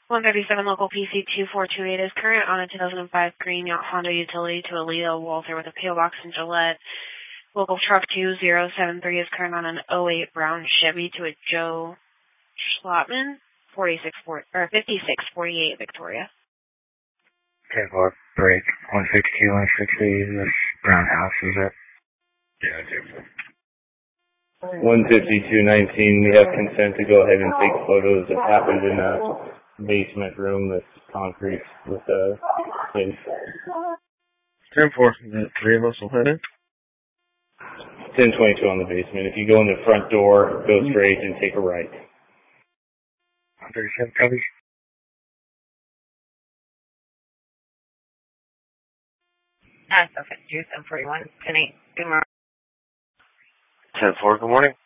137 local PC 2428 is current on a 2005 green Honda utility to Alito Walter with a PO box in Gillette. Local truck 2073 is current on an '08 brown Chevy to a Joe Schlotman, 5648 Victoria. 10-4, break, 162, 160, this brown house, is it? Yeah, 15219, we have consent to go ahead and take photos. It happened in a basement room that's concrete with a place. 10-4, the three of us will head in. 1022 on the basement. If you go in the front door, go straight and take a right. 137, copy. Okay, 741, 10-8, good morning. 10-4, good morning.